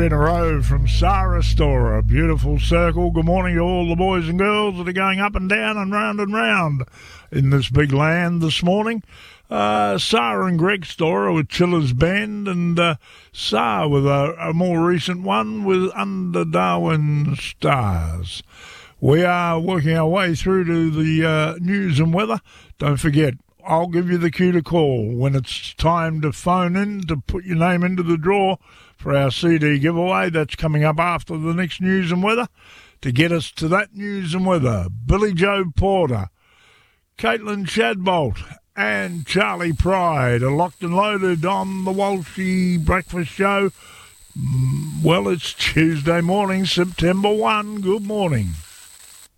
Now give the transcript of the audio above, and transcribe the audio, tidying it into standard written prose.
in a row from Sarah Storer. Beautiful circle. Good morning to all the boys and girls that are going up and down and round in this big land this morning. Sarah and Greg Storer with Chillers Bend, and Sarah with a more recent one with Under Darwin Stars. We are working our way through to the news and weather. Don't forget, I'll give you the cue to call when it's time to phone in to put your name into the draw for our CD giveaway. That's coming up after the next news and weather. To get us to that news and weather, Billy Joe Porter, Caitlin Shadbolt and Charlie Pride are locked and loaded on the Walshy Breakfast Show. Well, it's Tuesday morning, September 1. Good morning.